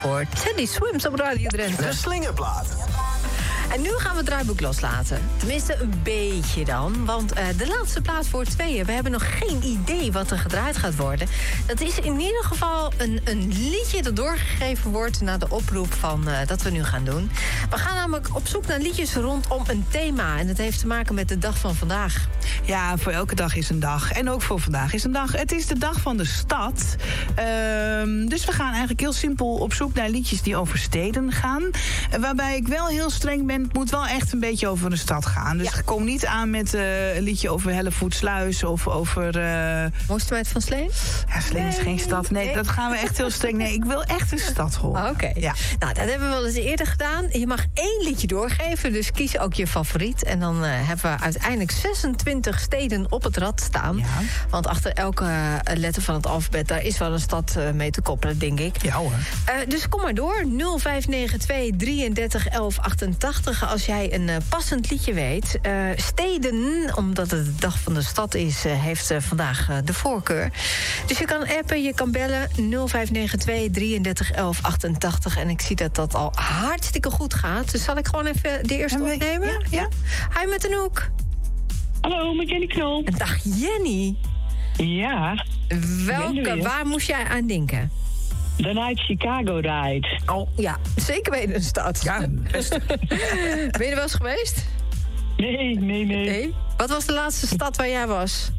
Voor Teddy Swims op Radio Drenthe. De slingerplaat. En nu gaan we het draaiboek loslaten. Tenminste, een beetje dan. Want de laatste plaat voor tweeën. We hebben nog geen idee wat er gedraaid gaat worden. Dat is in ieder geval een liedje dat doorgegeven wordt naar de oproep van dat we nu gaan doen. We gaan namelijk op zoek naar liedjes rondom een thema. En dat heeft te maken met de dag van vandaag. Ja, voor elke dag is een dag. En ook voor vandaag is een dag. Het is de dag van de stad. Dus we gaan eigenlijk heel simpel op zoek naar liedjes die over steden gaan. Waarbij ik wel heel streng ben. Het moet wel echt een beetje over een stad gaan. Dus ik kom niet aan met een liedje over Hellevoetsluis of over... Mooiste meid van Sleen? Ja, Sleen is geen stad. Nee, dat gaan we echt heel streng. Nee, ik wil echt een stad horen. Oké. Ja. Nou, dat hebben we wel eens eerder gedaan. Je mag 1 liedje doorgeven, dus kies ook je favoriet. En dan hebben we uiteindelijk 26 steden op het rad staan. Ja. Want achter elke letter van het alfabet, daar is wel een stad mee te koppelen, denk ik. Ja hoor. Dus kom maar door. 0592 33 11 88 als jij een passend liedje weet. Steden, omdat het de dag van de stad is, heeft vandaag de voorkeur. Dus je kan appen, je kan bellen. 0592 33 11 88. En ik zie dat dat al hartstikke goed gaat. Dus zal ik gewoon even de eerste opnemen? Ja. Hi met Anouk. Hallo, met Jenny Knol. Dag Jenny. Ja. Welke, waar moest jij aan denken? The Night Chicago Ride. Oh, ja, zeker weten een stad. Ja, best. Ben je er wel eens geweest? Nee. Wat was de laatste stad waar jij was?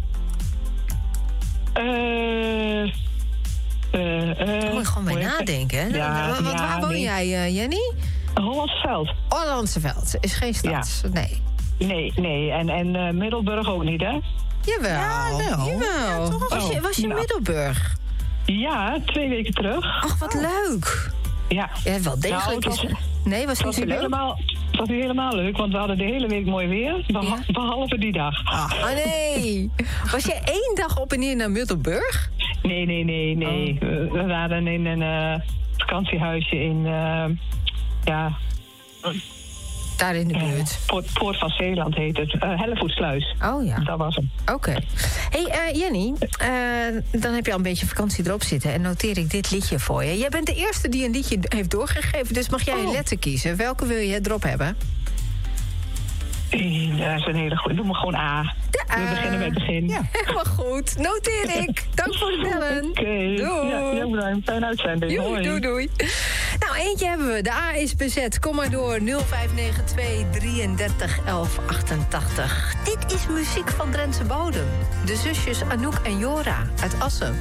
Moet je gewoon bij nadenken. Ja, waar woon jij, Jenny? Hollandsveld. Hollandsveld is geen stad. Ja. Nee. En Middelburg ook niet, hè? Jawel. Ja, toch? Was je in Middelburg? Ja, 2 weken terug. Ach, wat leuk. Ja. Ja, wel degelijk. Nee, was niet zo leuk? Het was niet helemaal leuk, want we hadden de hele week mooi weer. Behalve die dag. Ah, nee. Was je 1 dag op en neer naar Middelburg? Nee. Oh. We waren in een vakantiehuisje in... daar in de buurt. Poort van Zeeland heet het. Hellevoetsluis. Oh ja. Dat was hem. Oké. Hey Jenny, dan heb je al een beetje vakantie erop zitten. En noteer ik dit liedje voor je. Jij bent de eerste die een liedje heeft doorgegeven. Dus mag jij een letter kiezen. Welke wil je erop hebben? Dat is een hele goede. Doe maar gewoon A. We beginnen met het begin. Ja. Helemaal goed. Noteer ik. Dank voor het bellen. Oké. Doei. Ja, bedankt. Fijne uitzending. Doei. Nou, eentje hebben we. De A is bezet. Kom maar door. 0592 33 11 88. Dit is muziek van Drentse bodem. De zusjes Anouk en Jora uit Assen.